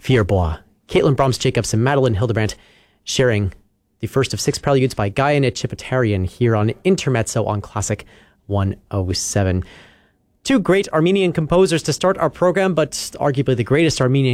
Fierbois. Caitlin Brahms-Jacobs and Madeline Hildebrandt sharing the first of 6 preludes by Gayane Chepetarian here on Intermezzo on Classic 107. Two great Armenian composers to start our program, but arguably the greatest Armenian